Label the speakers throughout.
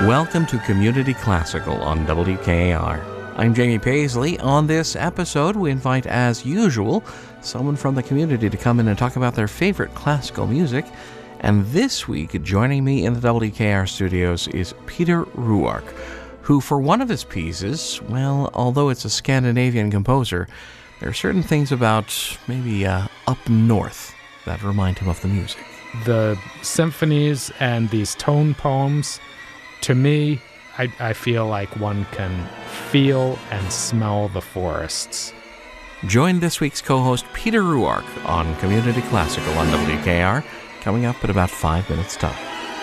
Speaker 1: Welcome to Community Classical on WKAR. I'm Jamie Paisley. On this episode, we invite, as usual, someone from the community to come in and talk about their favorite classical music. And this week, joining me in the WKAR studios is Peter Ruark, who, for one of his pieces, well, although it's a Scandinavian composer, there are certain things about maybe up north that remind him of the music.
Speaker 2: The symphonies and these tone poems, to me, I feel like one can feel and smell the forests.
Speaker 1: Join this week's co-host Peter Ruark on Community Classical on WKAR, coming up in about 5 minutes' time.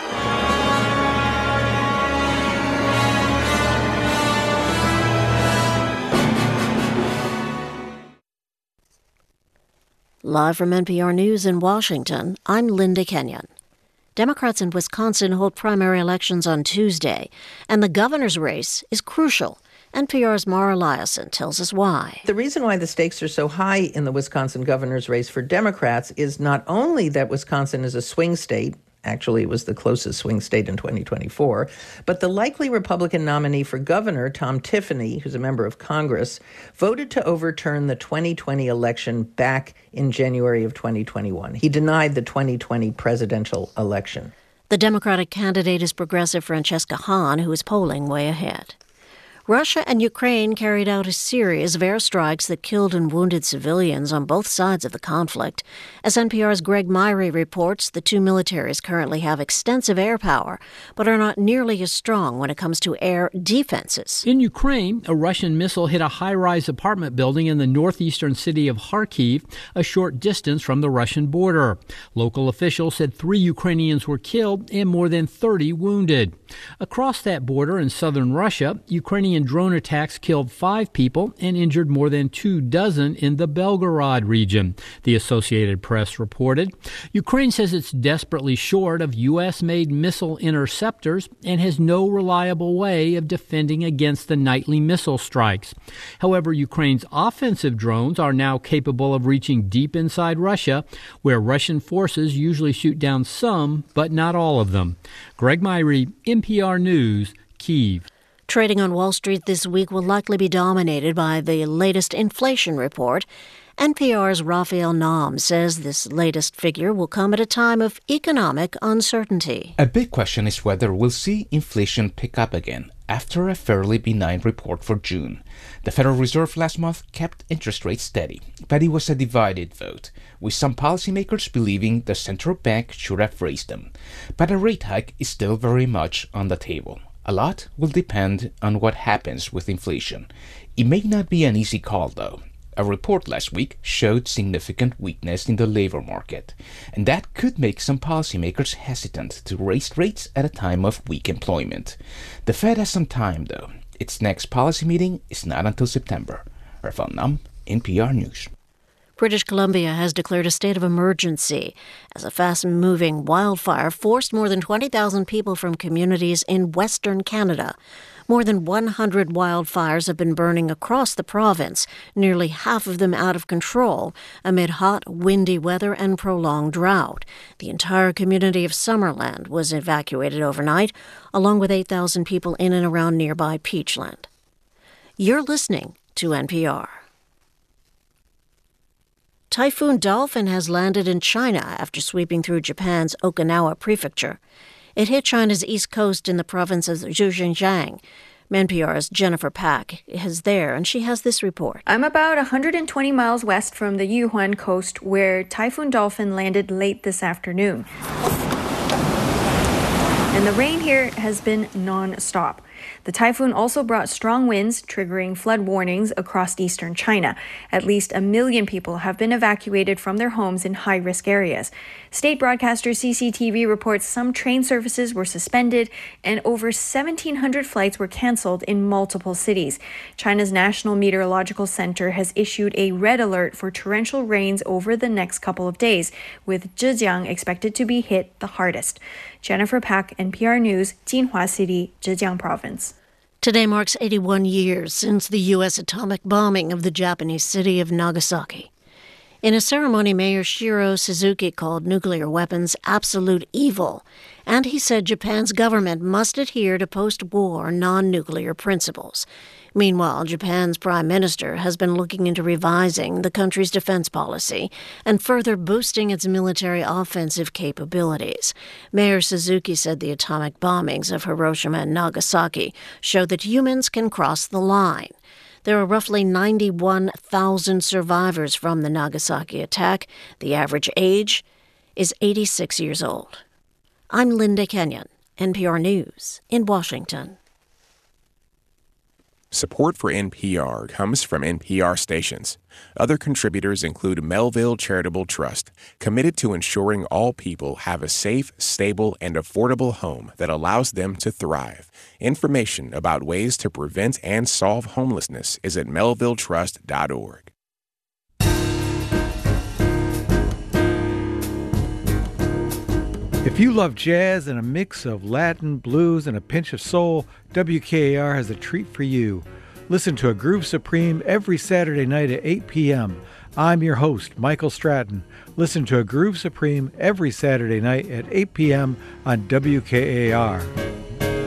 Speaker 3: Live from NPR News in Washington, I'm Linda Kenyon. Democrats in Wisconsin hold primary elections on Tuesday, and the governor's race is crucial. NPR's Mara Liasson tells us why.
Speaker 4: The reason why the stakes are so high in the Wisconsin governor's race for Democrats is not only that Wisconsin is a swing state, actually it was the closest swing state in 2024, but the likely Republican nominee for governor, Tom Tiffany, who's a member of Congress, voted to overturn the 2020 election back in January of 2021. He denied the 2020 presidential election.
Speaker 3: The Democratic candidate is progressive Francesca Hahn, who is polling way ahead. Russia and Ukraine carried out a series of airstrikes that killed and wounded civilians on both sides of the conflict. As NPR's Greg Myrie reports, the two militaries currently have extensive air power, but are not nearly as strong when it comes to air defenses.
Speaker 5: In Ukraine, a Russian missile hit a high-rise apartment building in the northeastern city of Kharkiv, a short distance from the Russian border. Local officials said 3 Ukrainians were killed and more than 30 wounded. Across that border in southern Russia, Ukrainian drone attacks killed 5 people and injured more than 24 in the Belgorod region, the Associated Press reported. Ukraine says it's desperately short of U.S.-made missile interceptors and has no reliable way of defending against the nightly missile strikes. However, Ukraine's offensive drones are now capable of reaching deep inside Russia, where Russian forces usually shoot down some, but not all of them. Greg Myrie, NPR News, Kyiv.
Speaker 3: Trading on Wall Street this week will likely be dominated by the latest inflation report. NPR's Raphael Naum says this latest figure will come at a time of economic uncertainty.
Speaker 6: A big question is whether we'll see inflation pick up again after a fairly benign report for June. The Federal Reserve last month kept interest rates steady, but it was a divided vote, with some policymakers believing the central bank should have raised them. But a rate hike is still very much on the table. A lot will depend on what happens with inflation. It may not be an easy call, though. A report last week showed significant weakness in the labor market, and that could make some policymakers hesitant to raise rates at a time of weak employment. The Fed has some time, though. Its next policy meeting is not until September. Raphael Naum, NPR News.
Speaker 3: British Columbia has declared a state of emergency as a fast-moving wildfire forced more than 20,000 people from communities in Western Canada. More than 100 wildfires have been burning across the province, nearly half of them out of control, amid hot, windy weather and prolonged drought. The entire community of Summerland was evacuated overnight, along with 8,000 people in and around nearby Peachland. You're listening to NPR. Typhoon Dolphin has landed in China after sweeping through Japan's Okinawa prefecture. It hit China's east coast in the province of Zhejiang. NPR's Jennifer Pack is there, and she has this report.
Speaker 7: I'm about 120 miles west from the Yunnan coast, where Typhoon Dolphin landed late this afternoon. And the rain here has been non-stop. The typhoon also brought strong winds, triggering flood warnings across eastern China. At least 1 million people have been evacuated from their homes in high-risk areas. State broadcaster CCTV reports some train services were suspended and over 1,700 flights were canceled in multiple cities. China's National Meteorological Center has issued a red alert for torrential rains over the next couple of days, with Zhejiang expected to be hit the hardest. Jennifer Pack, NPR News, Jinhua City, Zhejiang Province.
Speaker 3: Today marks 81 years since the U.S. atomic bombing of the Japanese city of Nagasaki. In a ceremony, Mayor Shiro Suzuki called nuclear weapons absolute evil And he said Japan's government must adhere to post-war non-nuclear principles. Meanwhile, Japan's prime minister has been looking into revising the country's defense policy and further boosting its military offensive capabilities. Mayor Suzuki said the atomic bombings of Hiroshima and Nagasaki show that humans can cross the line. There are roughly 91,000 survivors from the Nagasaki attack. The average age is 86 years old. I'm Linda Kenyon, NPR News in Washington.
Speaker 8: Support for NPR comes from NPR stations. Other contributors include Melville Charitable Trust, committed to ensuring all people have a safe, stable, and affordable home that allows them to thrive. Information about ways to prevent and solve homelessness is at melvilletrust.org.
Speaker 9: If you love jazz and a mix of Latin, blues, and a pinch of soul, WKAR has a treat for you. Listen to A Groove Supreme every Saturday night at 8 p.m. I'm your host, Michael Stratton. Listen to A Groove Supreme every Saturday night at 8 p.m. on WKAR.